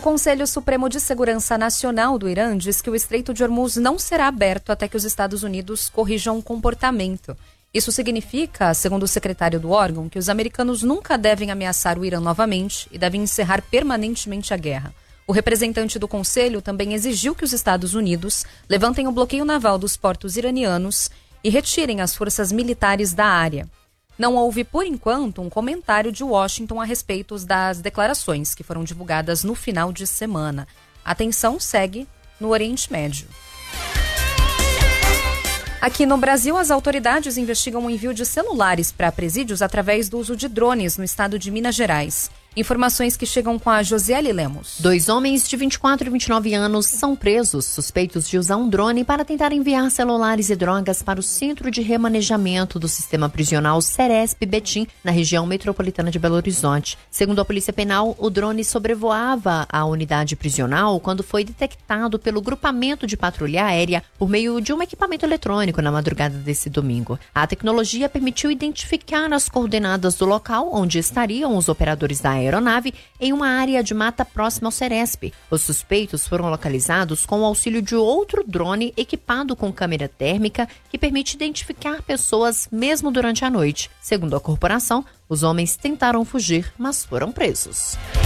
Conselho Supremo de Segurança Nacional do Irã diz que o Estreito de Hormuz não será aberto até que os Estados Unidos corrijam o comportamento. Isso significa, segundo o secretário do órgão, que os americanos nunca devem ameaçar o Irã novamente e devem encerrar permanentemente a guerra. O representante do Conselho também exigiu que os Estados Unidos levantem o bloqueio naval dos portos iranianos e retirem as forças militares da área. Não houve, por enquanto, um comentário de Washington a respeito das declarações que foram divulgadas no final de semana. A tensão segue no Oriente Médio. Aqui no Brasil, as autoridades investigam o envio de celulares para presídios através do uso de drones no estado de Minas Gerais. Informações que chegam com a Josiele Lemos. 2 homens de 24 e 29 anos são presos, suspeitos de usar um drone para tentar enviar celulares e drogas para o Centro de Remanejamento do Sistema Prisional Ceresp Betim, na região metropolitana de Belo Horizonte. Segundo a Polícia Penal, o drone sobrevoava a unidade prisional quando foi detectado pelo grupamento de patrulha aérea por meio de um equipamento eletrônico na madrugada desse domingo. A tecnologia permitiu identificar as coordenadas do local onde estariam os operadores da aeronave em uma área de mata próxima ao Ceresp. Os suspeitos foram localizados com o auxílio de outro drone equipado com câmera térmica que permite identificar pessoas mesmo durante a noite. Segundo a corporação, os homens tentaram fugir, mas foram presos.